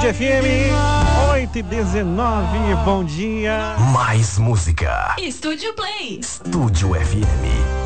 Estúdio FM 8h19, bom dia. Mais música. Estúdio Play. Estúdio FM.